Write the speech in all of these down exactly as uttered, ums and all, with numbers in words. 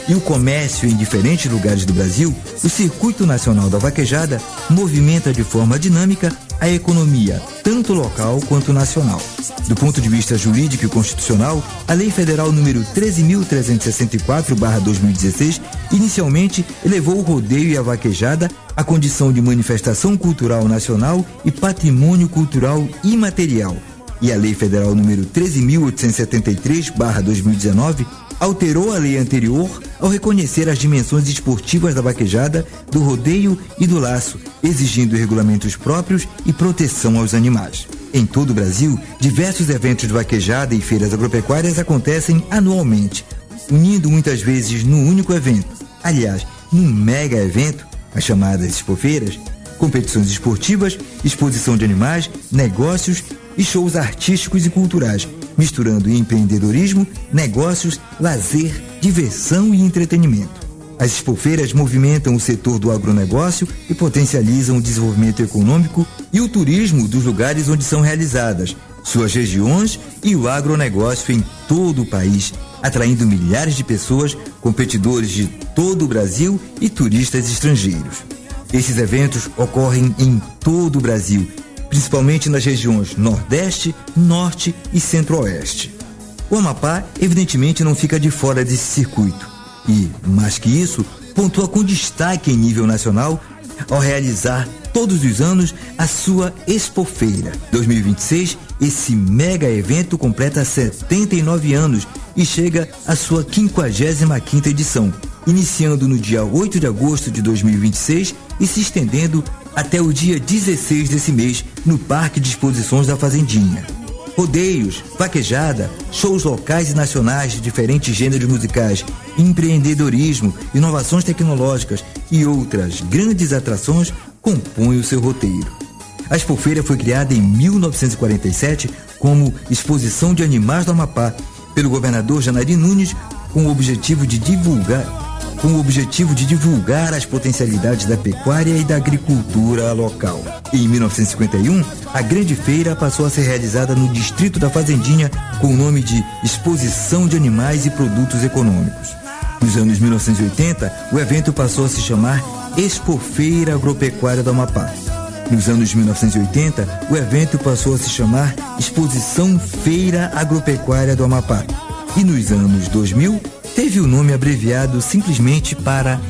e o comércio em diferentes lugares do Brasil, o Circuito Nacional da Vaquejada movimenta de forma dinâmica a economia, tanto local quanto nacional. Do ponto de vista jurídico e constitucional, a Lei Federal número treze mil trezentos e sessenta e quatro barra dois mil e dezesseis inicialmente elevou o rodeio e a vaquejada à condição de manifestação cultural nacional e patrimônio cultural imaterial. E a Lei Federal número treze mil oitocentos e setenta e três barra dois mil e dezenove alterou a lei anterior ao reconhecer as dimensões esportivas da vaquejada, do rodeio e do laço, exigindo regulamentos próprios e proteção aos animais. Em todo o Brasil, diversos eventos de vaquejada e feiras agropecuárias acontecem anualmente, unindo muitas vezes num único evento. Aliás, num mega evento, as chamadas expofeiras, competições esportivas, exposição de animais, negócios e shows artísticos e culturais, misturando empreendedorismo, negócios, lazer, diversão e entretenimento. As expofeiras movimentam o setor do agronegócio e potencializam o desenvolvimento econômico e o turismo dos lugares onde são realizadas, suas regiões e o agronegócio em todo o país, atraindo milhares de pessoas, competidores de todo o Brasil e turistas estrangeiros. Esses eventos ocorrem em todo o Brasil, principalmente nas regiões Nordeste, Norte e Centro-Oeste. O Amapá, evidentemente, não fica de fora desse circuito e, mais que isso, pontua com destaque em nível nacional ao realizar todos os anos a sua Expofeira. dois mil e vinte e seis, esse mega evento completa setenta e nove anos e chega à sua quinquagésima quinta edição, iniciando no dia oito de agosto de dois mil e vinte e seis e se estendendo até o dia dezesseis desse mês no Parque de Exposições da Fazendinha. Rodeios, vaquejada, shows locais e nacionais de diferentes gêneros musicais, empreendedorismo, inovações tecnológicas e outras grandes atrações compõem o seu roteiro. A Expofeira foi criada em mil novecentos e quarenta e sete como Exposição de Animais do Amapá pelo governador Janari Nunes com o objetivo de divulgar com o objetivo de divulgar as potencialidades da pecuária e da agricultura local. Em mil novecentos e cinquenta e um, a grande feira passou a ser realizada no distrito da Fazendinha com o nome de Exposição de Animais e Produtos Econômicos. Nos anos mil novecentos e oitenta, o evento passou a se chamar Expofeira Agropecuária do Amapá. Nos anos mil novecentos e oitenta, o evento passou a se chamar Exposição Feira Agropecuária do Amapá. E nos anos dois mil, teve o nome abreviado simplesmente para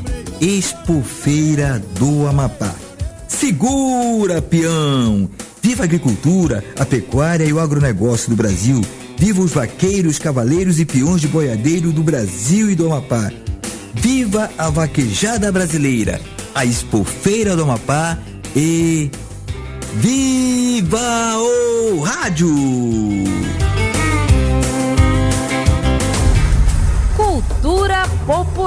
Expofeira do Amapá. Segura, peão! Viva a agricultura, a pecuária e o agronegócio do Brasil. Viva os vaqueiros, cavaleiros e peões de boiadeiro do Brasil e do Amapá. Viva a vaquejada brasileira, a Expofeira do Amapá e... Viva o rádio! Cultura popular.